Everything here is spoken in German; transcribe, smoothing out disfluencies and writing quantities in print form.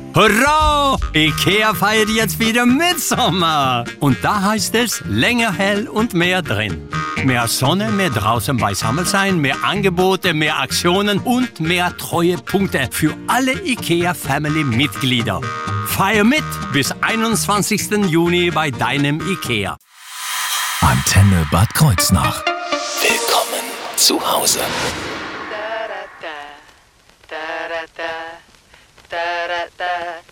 Hurra! IKEA feiert jetzt wieder Mitsommer. Und da heißt es länger hell und mehr drin. Mehr Sonne, mehr draußen beisammen sein, mehr Angebote, mehr Aktionen und mehr Treuepunkte für alle IKEA-Family-Mitglieder. Feier mit bis 21. Juni bei deinem IKEA. Antenne Bad Kreuznach. Willkommen zu Hause. Da da da da da da da da.